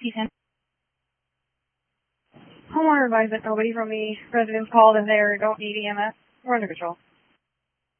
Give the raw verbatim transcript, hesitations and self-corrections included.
ten. Homeowner advised that nobody from the residents called and they don't need E M S. We're under control.